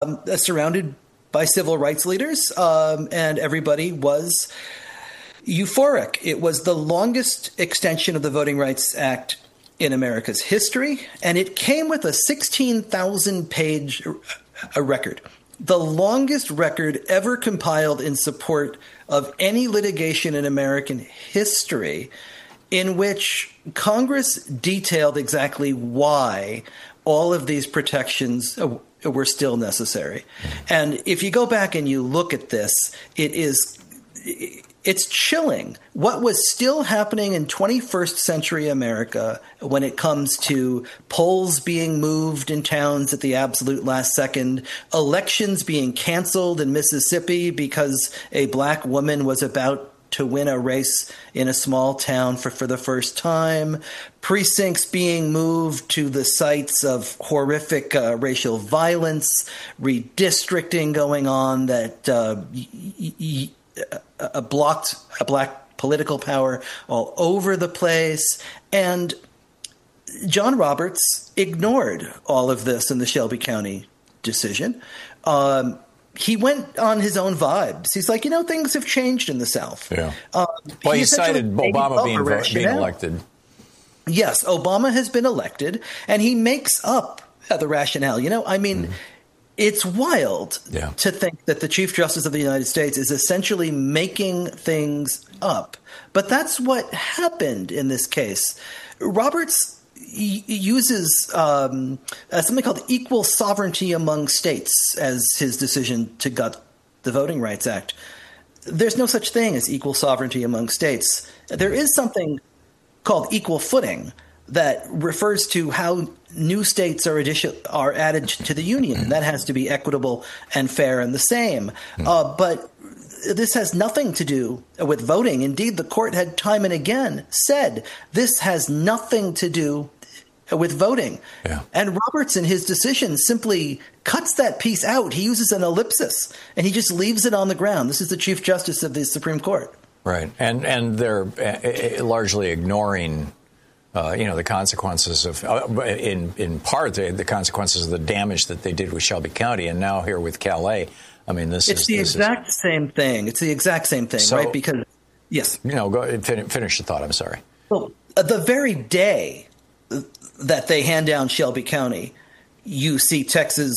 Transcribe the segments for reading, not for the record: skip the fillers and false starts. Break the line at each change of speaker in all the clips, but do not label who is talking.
surrounded by civil rights leaders, and everybody was euphoric. It was the longest extension of the Voting Rights Act in America's history, and it came with a 16,000-page record, the longest record ever compiled in support of any litigation in American history, in which Congress detailed exactly why all of these protections were still necessary. And if you go back and you look at this, it's chilling what was still happening in 21st century America when it comes to polls being moved in towns at the absolute last second, elections being canceled in Mississippi because a black woman was about to win a race in a small town for the first time, precincts being moved to the sites of horrific racial violence, redistricting going on that blocked a black political power all over the place. And John Roberts ignored all of this in the Shelby County decision. He went on his own vibes. He's like, things have changed in the South.
Yeah. Well, he cited Obama being elected.
Yes, Obama has been elected, and he makes up the rationale. It's wild to think that the Chief Justice of the United States is essentially making things up. But that's what happened in this case. Roberts uses something called equal sovereignty among states as his decision to gut the Voting Rights Act. There's no such thing as equal sovereignty among states. There is something called equal footing that refers to how new states are added to the union. And that has to be equitable and fair and the same. But this has nothing to do with voting. Indeed, the court had time and again said this has nothing to do with voting. Yeah. And Roberts, in his decision, simply cuts that piece out. He uses an ellipsis, and he just leaves it on the ground. This is the Chief Justice of the Supreme Court.
Right. And they're largely ignoring the consequences of, in part, the consequences of the damage that they did with Shelby County, and now here with Calais. I mean, it's the exact
same thing. It's the exact same thing, right? Because, yes.
Go finish the thought. I'm sorry.
Well, the very day that they hand down Shelby County, you see Texas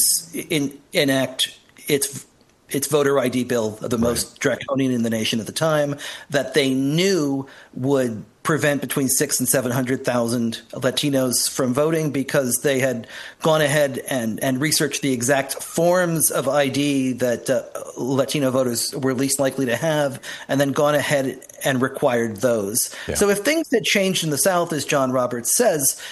enact its voter ID bill, the most draconian in the nation at the time, that they knew would prevent between 600,000 and 700,000 Latinos from voting because they had gone ahead and researched the exact forms of ID that Latino voters were least likely to have, and then gone ahead and required those. Yeah. So if things had changed in the South, as John Roberts says,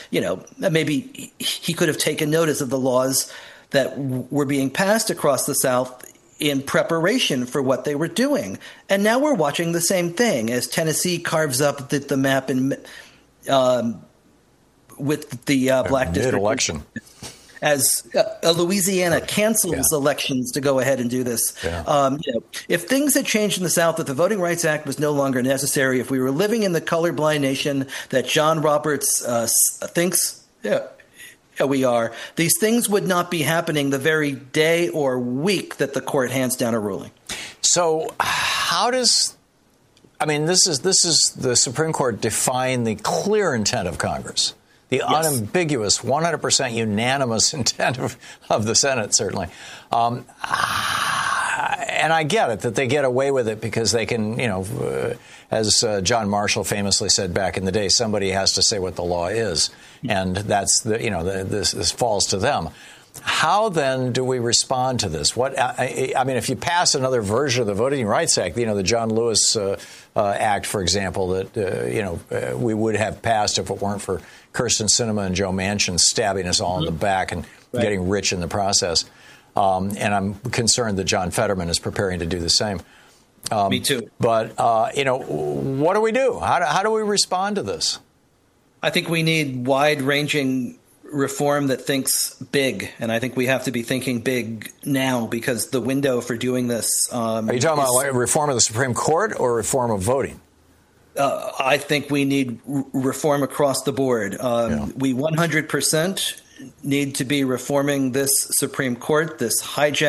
maybe he could have taken notice of the laws that were being passed across the South in preparation for what they were doing. And now we're watching the same thing as Tennessee carves up the map with the black district.
Mid-election.
As Louisiana cancels elections to go ahead and do this. Yeah. If things had changed in the South, if the Voting Rights Act was no longer necessary, if we were living in the colorblind nation that John Roberts thinks we are, these things would not be happening the very day or week that the court hands down a ruling.
So how does this is the Supreme Court define the clear intent of Congress, the unambiguous, 100% unanimous intent of the Senate, certainly. And I get it that they get away with it because they can, as John Marshall famously said back in the day, somebody has to say what the law is. And that's this falls to them. How then do we respond to this? If you pass another version of the Voting Rights Act, the John Lewis Act, for example, that we would have passed if it weren't for Kyrsten Sinema and Joe Manchin stabbing us all in the back and getting rich in the process. And I'm concerned that John Fetterman is preparing to do the same.
Me too.
But what do we do? How do we respond to this?
I think we need wide-ranging reform that thinks big, and I think we have to be thinking big now because the window for doing this.
Are you talking about reform of the Supreme Court or reform of voting?
I think we need reform across the board. We 100% need to be reforming this Supreme Court, this hijack.